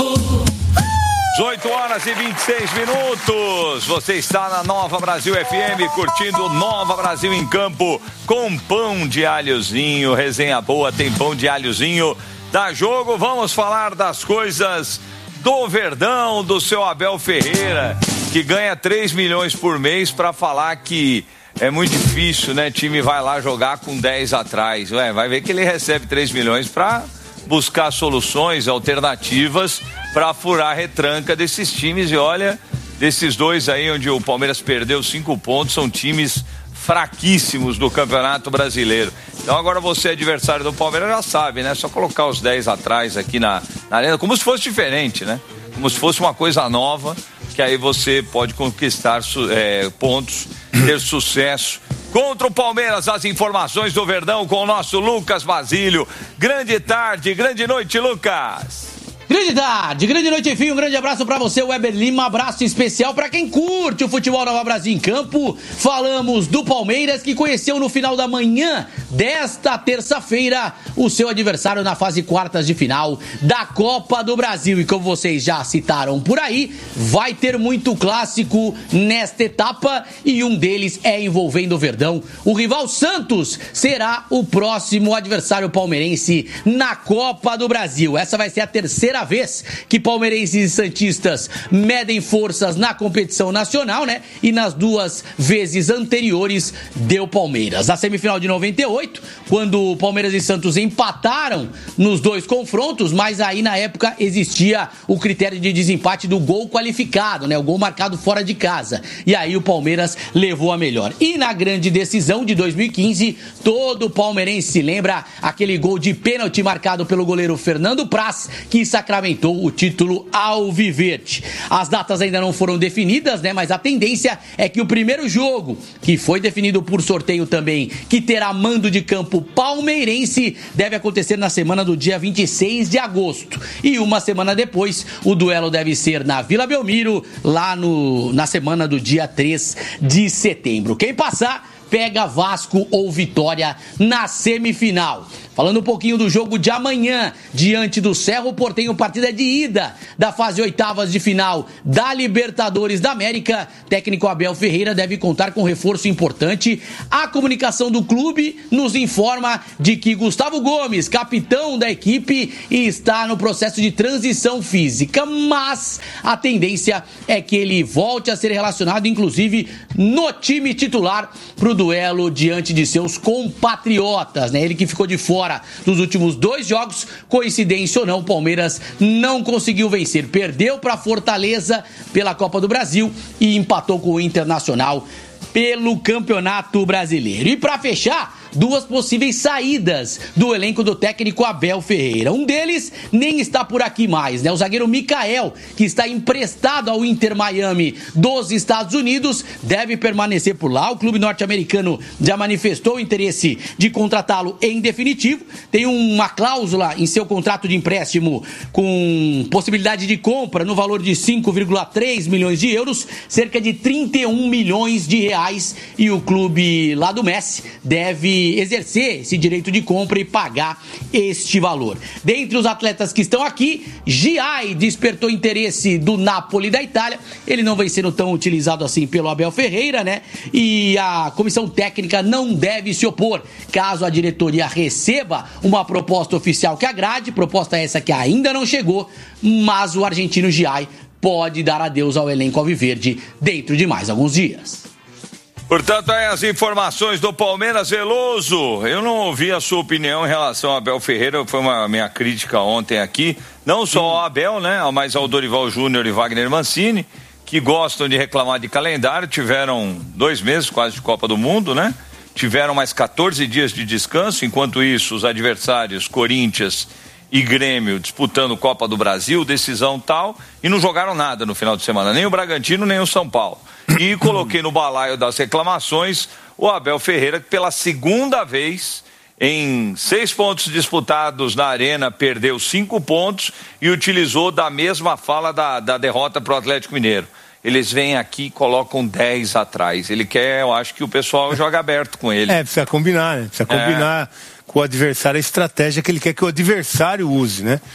18 horas e 26 minutos. Você está na Nova Brasil FM, curtindo Nova Brasil em Campo, com pão de alhozinho. Resenha boa, tem pão de alhozinho. Dá jogo, vamos falar das coisas do Verdão, do seu Abel Ferreira, que ganha 3 milhões por mês, para falar que é muito difícil, né? Time vai lá jogar com 10 atrás. Vai ver que ele recebe 3 milhões para buscar soluções alternativas para furar a retranca desses times. E olha, desses dois aí onde o Palmeiras perdeu 5 pontos, são times fraquíssimos do Campeonato Brasileiro. Então agora você, adversário do Palmeiras, já sabe, né? Só colocar os 10 atrás aqui na arena, como se fosse diferente, né? Como se fosse uma coisa nova, que aí você pode conquistar pontos, ter sucesso. Contra o Palmeiras, as informações do Verdão com o nosso Lucas Basílio. Grande tarde, grande noite, Lucas. Grande tarde, grande noite, enfim, um grande abraço pra você, Weber Lima, abraço especial pra quem curte o futebol Nova Brasil em Campo. Falamos do Palmeiras, que conheceu no final da manhã desta terça-feira o seu adversário na fase quartas de final da Copa do Brasil. E como vocês já citaram por aí, vai ter muito clássico nesta etapa e um deles é envolvendo o Verdão. O rival Santos será o próximo adversário palmeirense na Copa do Brasil. Essa vai ser a terceira vez que palmeirenses e santistas medem forças na competição nacional, né? E nas 2 vezes anteriores deu Palmeiras. Na semifinal de 98, quando Palmeiras e Santos empataram nos 2 confrontos, mas aí na época existia o critério de desempate do gol qualificado, né? O gol marcado fora de casa. E aí o Palmeiras levou a melhor. E na grande decisão de 2015, todo palmeirense se lembra aquele gol de pênalti marcado pelo goleiro Fernando Praz, que sacramentou o título alviverde. As datas ainda não foram definidas, né? Mas a tendência é que o primeiro jogo, que foi definido por sorteio também, que terá mando de campo palmeirense, deve acontecer na semana do dia 26 de agosto. E uma semana depois, o duelo deve ser na Vila Belmiro, lá na semana do dia 3 de setembro. Quem passar, pega Vasco ou Vitória na semifinal. Falando um pouquinho do jogo de amanhã, diante do Cerro Porteño, partida de ida da fase oitavas de final da Libertadores da América. Técnico Abel Ferreira deve contar com reforço importante. A comunicação do clube nos informa de que Gustavo Gomes, capitão da equipe, está no processo de transição física, mas a tendência é que ele volte a ser relacionado, inclusive, no time titular para o duelo diante de seus compatriotas, né? Ele que ficou de fora dos últimos 2 jogos, coincidência ou não, o Palmeiras não conseguiu vencer, perdeu para Fortaleza pela Copa do Brasil e empatou com o Internacional pelo Campeonato Brasileiro. E para fechar, 2 possíveis saídas do elenco do técnico Abel Ferreira. Um deles nem está por aqui mais, né? O zagueiro Mikael, que está emprestado ao Inter Miami dos Estados Unidos, deve permanecer por lá. O clube norte-americano já manifestou o interesse de contratá-lo em definitivo. Tem uma cláusula em seu contrato de empréstimo com possibilidade de compra no valor de 5,3 milhões de euros, cerca de 31 milhões de reais. E o clube lá do Messi deve exercer esse direito de compra e pagar este valor. Dentre os atletas que estão aqui, Giai despertou interesse do Napoli da Itália. Ele não vem sendo tão utilizado assim pelo Abel Ferreira, né? E a comissão técnica não deve se opor caso a diretoria receba uma proposta oficial que agrade, proposta essa que ainda não chegou, mas o argentino Giai pode dar adeus ao elenco alviverde dentro de mais alguns dias. Portanto, aí as informações do Palmeiras. Veloso, eu não ouvi a sua opinião em relação ao Abel Ferreira, foi uma minha crítica ontem aqui, não só ao Abel, né, mas ao Dorival Júnior e Wagner Mancini, que gostam de reclamar de calendário. Tiveram 2 meses quase de Copa do Mundo, né, tiveram mais 14 dias de descanso. Enquanto isso, os adversários Corinthians e Grêmio disputando Copa do Brasil, decisão tal, e não jogaram nada no final de semana, nem o Bragantino, nem o São Paulo. E coloquei no balaio das reclamações o Abel Ferreira, que pela segunda vez, em 6 pontos disputados na Arena, perdeu 5 pontos e utilizou da mesma fala da derrota para o Atlético Mineiro. Eles vêm aqui e colocam 10 atrás. Ele quer, eu acho que o pessoal joga aberto com ele. Precisa combinar, né? Precisa combinar com o adversário a estratégia que ele quer que o adversário use, né?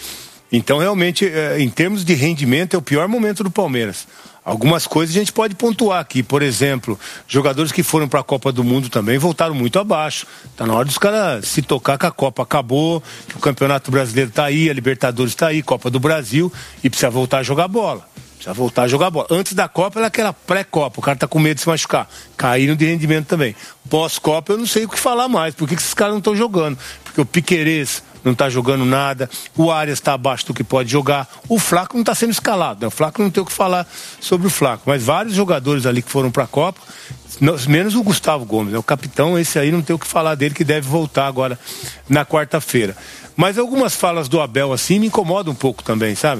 Então, realmente, em termos de rendimento, é o pior momento do Palmeiras. Algumas coisas a gente pode pontuar aqui. Por exemplo, jogadores que foram para a Copa do Mundo também voltaram muito abaixo. Está na hora dos caras se tocar que a Copa acabou, que o Campeonato Brasileiro está aí, a Libertadores está aí, Copa do Brasil, e precisa voltar a jogar bola. Antes da Copa era aquela pré-Copa, o cara tá com medo de se machucar. Caíram de rendimento também. Pós-Copa eu não sei o que falar mais. Por que esses caras não estão jogando? Porque o Piquerez não está jogando nada, o Arias está abaixo do que pode jogar, o Flaco não está sendo escalado, né? O Flaco não tem o que falar sobre o Flaco, mas vários jogadores ali que foram para a Copa, menos o Gustavo Gomes, né? O capitão, esse aí não tem o que falar dele, que deve voltar agora na quarta-feira. Mas algumas falas do Abel assim me incomodam um pouco também, sabe?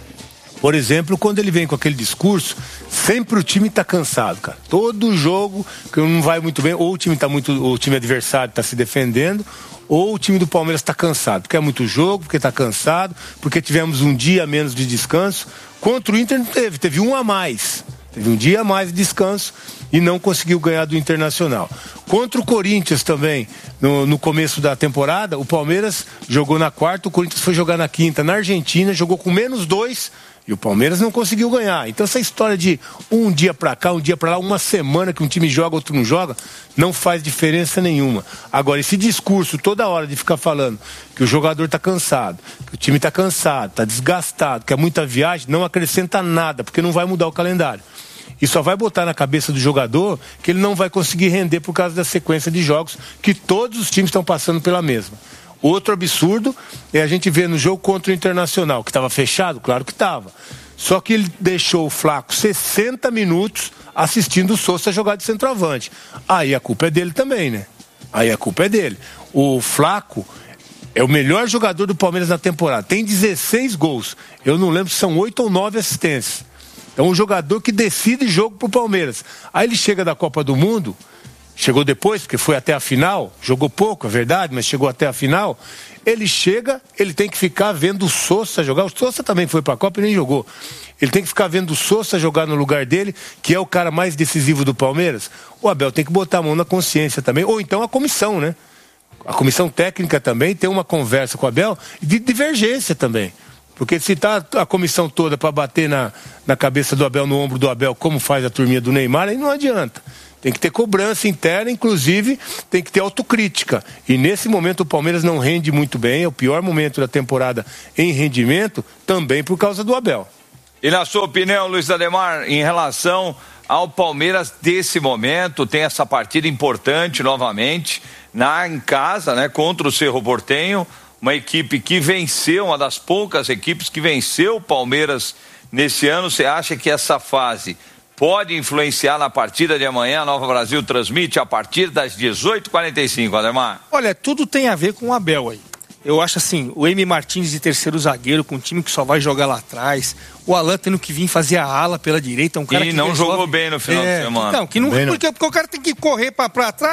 Por exemplo, quando ele vem com aquele discurso, sempre o time está cansado, cara. Todo jogo que não vai muito bem, ou o time adversário está se defendendo, ou o time do Palmeiras está cansado, porque é muito jogo, porque está cansado, porque tivemos um dia a menos de descanso. Contra o Inter não teve um a mais. Teve um dia a mais de descanso e não conseguiu ganhar do Internacional. Contra o Corinthians também, no começo da temporada, o Palmeiras jogou na quarta, o Corinthians foi jogar na quinta, na Argentina, jogou com -2 e o Palmeiras não conseguiu ganhar. Então essa história de um dia pra cá, um dia pra lá, uma semana que um time joga, outro não joga, não faz diferença nenhuma. Agora, esse discurso toda hora de ficar falando que o jogador tá cansado, que o time tá cansado, tá desgastado, que é muita viagem, não acrescenta nada, porque não vai mudar o calendário. E só vai botar na cabeça do jogador que ele não vai conseguir render por causa da sequência de jogos que todos os times estão passando pela mesma. Outro absurdo é a gente ver no jogo contra o Internacional, que estava fechado, claro que estava. Só que ele deixou o Flaco 60 minutos assistindo o Sousa jogar de centroavante. Aí a culpa é dele também, né? Aí a culpa é dele. O Flaco é o melhor jogador do Palmeiras na temporada. Tem 16 gols. Eu não lembro se são 8 ou 9 assistências. É um jogador que decide jogo pro Palmeiras. Aí ele chega da Copa do Mundo, chegou depois, porque foi até a final, jogou pouco, é verdade, mas chegou até a final. Ele chega, ele tem que ficar vendo o Sousa jogar. O Sousa também foi pra Copa e nem jogou. Ele tem que ficar vendo o Sousa jogar no lugar dele, que é o cara mais decisivo do Palmeiras. O Abel tem que botar a mão na consciência também, ou então a comissão, né? A comissão técnica também tem uma conversa com o Abel de divergência também. Porque se tá a comissão toda para bater na cabeça do Abel, no ombro do Abel, como faz a turminha do Neymar, aí não adianta. Tem que ter cobrança interna, inclusive tem que ter autocrítica. E nesse momento o Palmeiras não rende muito bem, é o pior momento da temporada em rendimento, também por causa do Abel. E na sua opinião, Luiz Ademar, em relação ao Palmeiras desse momento, tem essa partida importante novamente, em casa, né, contra o Cerro Porteño, uma equipe que venceu, uma das poucas equipes que venceu o Palmeiras nesse ano. Você acha que essa fase pode influenciar na partida de amanhã? A Nova Brasil transmite a partir das 18h45, Ademar. Olha, tudo tem a ver com o Abel aí. Eu acho assim, o Emi Martins de terceiro zagueiro, com um time que só vai jogar lá atrás, o Alan tendo que vir fazer a ala pela direita, um cara que que não jogou bem no final de semana. Não, que não, porque o cara tem que correr para trás.